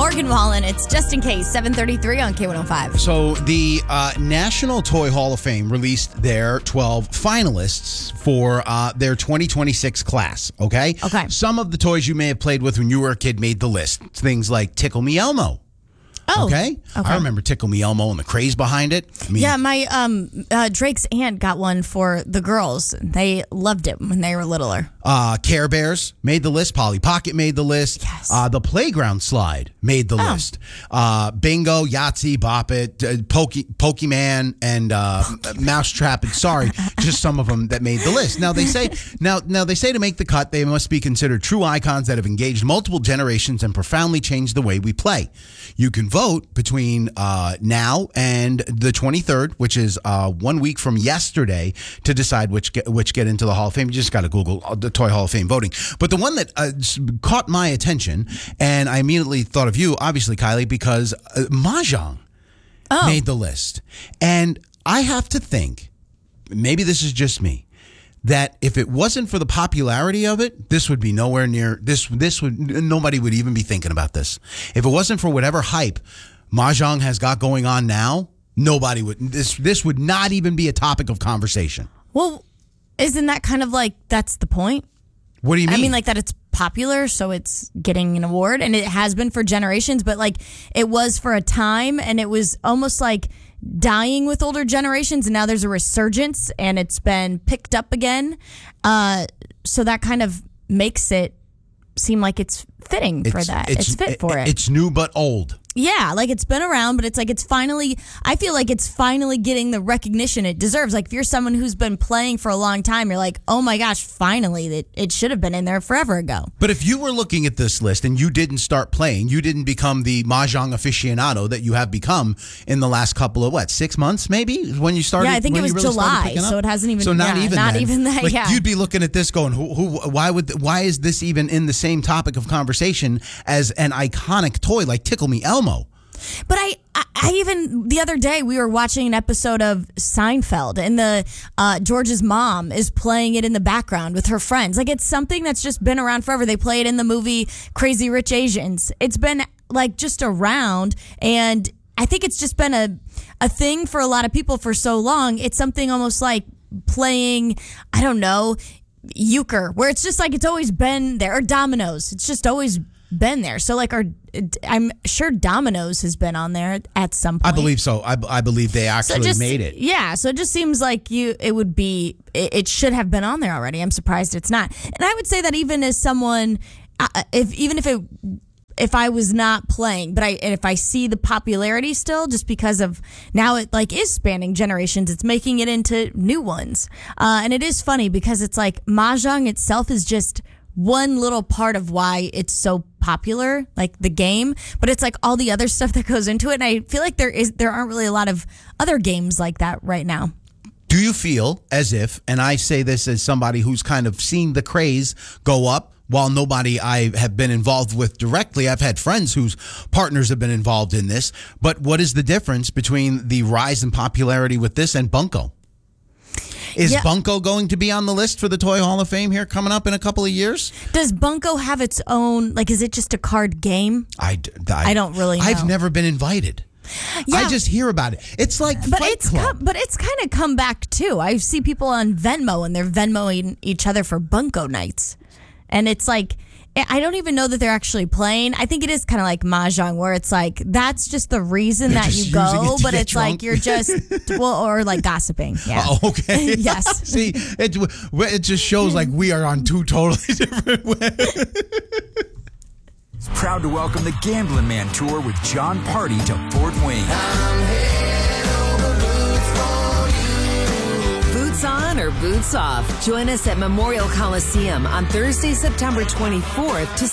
Morgan Wallen. It's Just in Case, 7:33 on K105. So the National Toy Hall of Fame released their 12 finalists for their 2026 class, okay? Okay. Some of the toys you may have played with when you were a kid made the list. Things like Tickle Me Elmo. Oh, Okay? I remember Tickle Me Elmo and the craze behind it. I mean, Yeah, my Drake's aunt got one for the girls. They loved it when they were littler. Care Bears made the list. Polly Pocket made the list. Yes. The Playground Slide made the list. Bingo, Yahtzee, Bop It, Pokemon, and Mousetrap. And sorry, just some of them that made the list. Now they say to make the cut, they must be considered true icons that have engaged multiple generations and profoundly changed the way we play. You can vote between now and the 23rd, which is 1 week from yesterday, to decide which get into the Hall of Fame. You just got to Google the Toy Hall of Fame voting. But the one that caught my attention, and I immediately thought of you, obviously, Kylie, because Mahjong made the list. And I have to think, maybe this is just me, that if it wasn't for the popularity of it, this would be nowhere near this. Nobody would even be thinking about this. If it wasn't for whatever hype Mahjong has got going on now, nobody would. This would not even be a topic of conversation. Well, isn't that kind of like that's the point? What do you mean? I mean, like that it's popular, so it's getting an award, and it has been for generations. But like it was for a time, and it was almost like dying with older generations, and now there's a resurgence, and it's been picked up again. So that kind of makes it seem like it's fitting for that. It's fit for it. It's new but old. Yeah, like it's been around, but it's like it's finally, I feel like it's finally getting the recognition it deserves. Like if you're someone who's been playing for a long time, you're like, oh my gosh, finally, it should have been in there forever ago. But if you were looking at this list and you didn't start playing, you didn't become the Mahjong aficionado that you have become in the last couple of, 6 months maybe? When you started? Yeah, I think it was really July, so it hasn't even, so not even that, like, yeah. You'd be looking at this going, why is this even in the same topic of conversation as an iconic toy like Tickle Me Elmo? But I even the other day we were watching an episode of Seinfeld, and George's mom is playing it in the background with her friends. Like it's something that's just been around forever. They play it in the movie Crazy Rich Asians. It's been like just around, and I think it's just been a thing for a lot of people for so long. It's something almost like playing, I don't know, euchre, where it's just like it's always been there, or dominoes. It's just always been there. So like I'm sure Domino's has been on there at some point. I believe so. I believe they actually made it. Yeah, so it just seems like it should have been on there already. I'm surprised it's not. And I would say that even as someone, if I was not playing, if I see the popularity still, just because of now it like is spanning generations, it's making it into new ones. And it is funny because it's like Mahjong itself is just one little part of why it's so popular, like the game, but it's like all the other stuff that goes into it. And I feel like there aren't really a lot of other games like that right now. Do you feel as if, and I say this as somebody who's kind of seen the craze go up, while nobody I have been involved with directly, I've had friends whose partners have been involved in this, but what is the difference between the rise in popularity with this and Bunko? Is Bunko going to be on the list for the Toy Hall of Fame here coming up in a couple of years? Does Bunko have its own, like, is it just a card game? I don't really know. I've never been invited. Yeah. I just hear about it. It's like Fight Club. But it's kind of come back, too. I see people on Venmo, and they're Venmoing each other for Bunko nights. And it's like, I don't even know that they're actually playing. I think it is kind of like Mahjong, where it's like, that's just the reason that you go, but it's drunk. Like you're just, or like gossiping. Yeah. Oh, okay. Yes. See, it just shows like we are on two totally different ways. Proud to welcome the Gambling Man Tour with John Party to Fort Wayne. Boots on or boots off? Join us at Memorial Coliseum on Thursday, September 24th to